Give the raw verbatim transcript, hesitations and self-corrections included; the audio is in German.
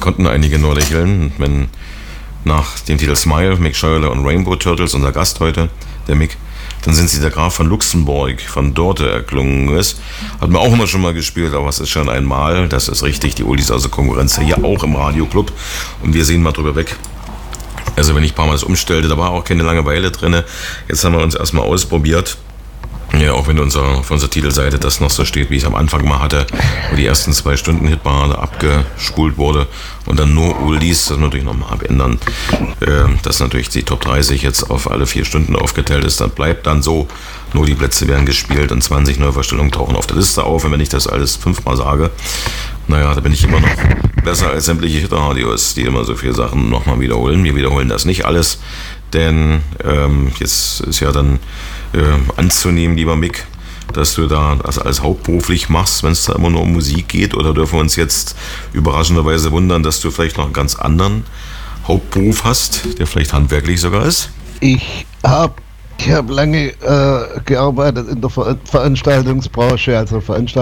konnten einige nur lächeln, wenn nach dem Titel Smile, Mick Scheuerle und Rainbow Turtles, unser Gast heute, der Mick, dann sind sie der Graf von Luxemburg, von Dorte erklungen ist. Hat man auch immer schon mal gespielt, aber es ist schon einmal, das ist richtig, die Oldies aus der Konkurrenz hier auch im Radioclub und wir sehen mal drüber weg. Also wenn ich ein paar Mal das umstellte, da war auch keine Langeweile drin. Jetzt haben wir uns erstmal ausprobiert. Ja, auch wenn unser, auf unserer Titelseite das noch so steht, wie ich es am Anfang mal hatte, wo die ersten zwei Stunden Hitparade abgespult wurde und dann nur Oldies, das natürlich nochmal abändern, äh, dass natürlich die Top dreißig jetzt auf alle vier Stunden aufgeteilt ist, dann bleibt dann so, nur die Plätze werden gespielt und zwanzig Neuverstellungen tauchen auf der Liste auf, und wenn ich das alles fünfmal sage, naja, da bin ich immer noch besser als sämtliche Hitradios, die immer so viele Sachen nochmal wiederholen. Wir wiederholen das nicht alles, denn ähm, jetzt ist ja dann äh, anzunehmen, lieber Mick, dass du da das als hauptberuflich machst, wenn es da immer nur um Musik geht, oder dürfen wir uns jetzt überraschenderweise wundern, dass du vielleicht noch einen ganz anderen Hauptberuf hast, der vielleicht handwerklich sogar ist? Ich habe ich hab lange äh, gearbeitet in der Ver Veranstaltungsbranche, also Veranstaltungsbranche.